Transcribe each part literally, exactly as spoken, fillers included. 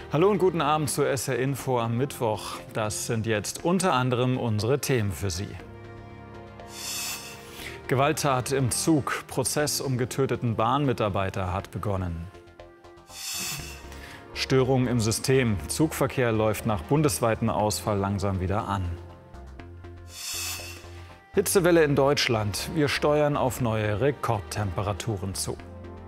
Hallo und guten Abend zur S R Info am Mittwoch. Das sind jetzt unter anderem unsere Themen für Sie. Gewalttat im Zug. Prozess um getöteten Bahnmitarbeiter hat begonnen. Störung im System. Zugverkehr läuft nach bundesweitem Ausfall langsam wieder an. Hitzewelle in Deutschland. Wir steuern auf neue Rekordtemperaturen zu.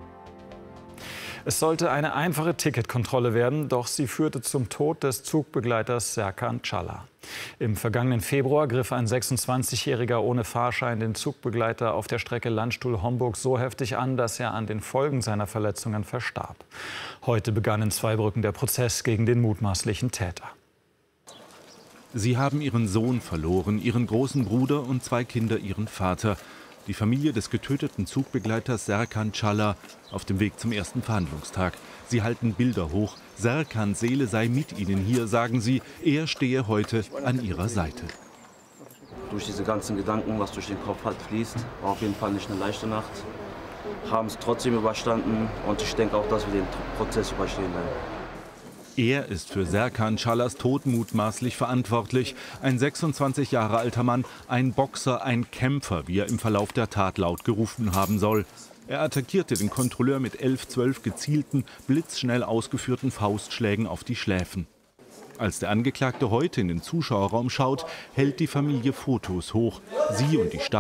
Es sollte eine einfache Ticketkontrolle werden, doch sie führte zum Tod des Zugbegleiters Serkan Çala. Im vergangenen Februar griff ein sechsundzwanzigjähriger ohne Fahrschein den Zugbegleiter auf der Strecke Landstuhl-Homburg so heftig an, dass er an den Folgen seiner Verletzungen verstarb. Heute begann in Zweibrücken der Prozess gegen den mutmaßlichen Täter. Sie haben ihren Sohn verloren, ihren großen Bruder und zwei Kinder ihren Vater. Die Familie des getöteten Zugbegleiters Serkan Çala auf dem Weg zum ersten Verhandlungstag. Sie halten Bilder hoch. Serkans Seele sei mit ihnen hier, sagen sie. Er stehe heute an ihrer Seite. Durch diese ganzen Gedanken, was durch den Kopf halt fließt, war auf jeden Fall nicht eine leichte Nacht. Haben es trotzdem überstanden und ich denke auch, dass wir den Prozess überstehen werden. Er ist für Serkan Çalas Tod mutmaßlich verantwortlich. Ein sechsundzwanzig Jahre alter Mann, ein Boxer, ein Kämpfer, wie er im Verlauf der Tat laut gerufen haben soll. Er attackierte den Kontrolleur mit elf, zwölf gezielten, blitzschnell ausgeführten Faustschlägen auf die Schläfen. Als der Angeklagte heute in den Zuschauerraum schaut, hält die Familie Fotos hoch. Sie und die Staats